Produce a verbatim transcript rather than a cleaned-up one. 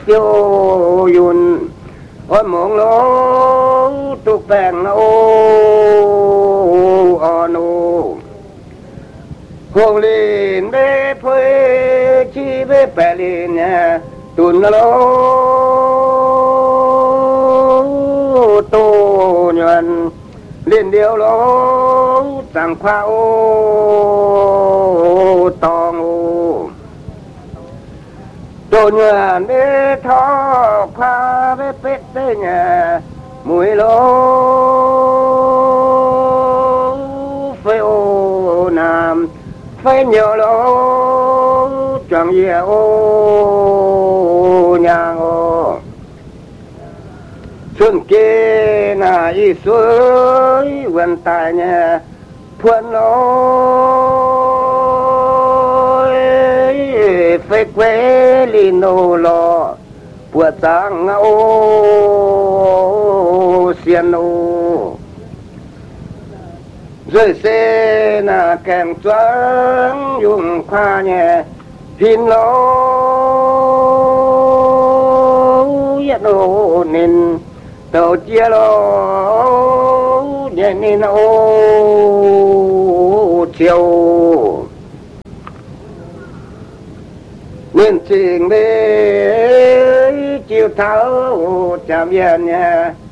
tiêu yun ôi mong lố tục bèn ô on ô hồng lên bê phơi chi bê bè lên nhà tuần lố tô nhuận lên điều lố chẳng khoa ô tòng ô tô nhuận bê thọ khoa bê bết bê nhà mùi lố phê ô nam phê nhiều lố chẳng gì ô nhàng ô xuân kê na y suối vần tài nhà thuần lối phê quê li nô lò bùa giang ô xiên ô rồi xe na kèm choáng dùng khoa nhẹ hin lô yết ô nên tàu chia lô nhẹ nên ô chiều nên trình bê chiều tháo chạm yên nhà